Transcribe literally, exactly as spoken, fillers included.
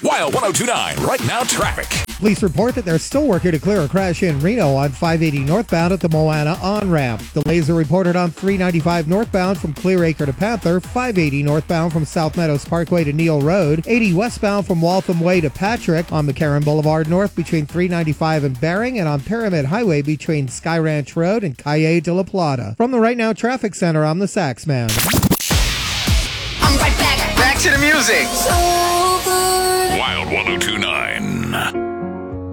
Wild one oh two point nine, right now traffic. Police report that they're still working to clear a crash in Reno on five eighty northbound at the Moana on-ramp. Delays are reported on three ninety-five northbound from Clearacre to Panther, five eighty northbound from South Meadows Parkway to Neal Road, eighty westbound from Waltham Way to Patrick, on McCarran Boulevard North between three ninety-five and Bering, and on Pyramid Highway between Sky Ranch Road and Calle de la Plata. From the Right Now Traffic Center, I'm the Sax Man. I'm right back. Back to the music. Wild one oh two point nine.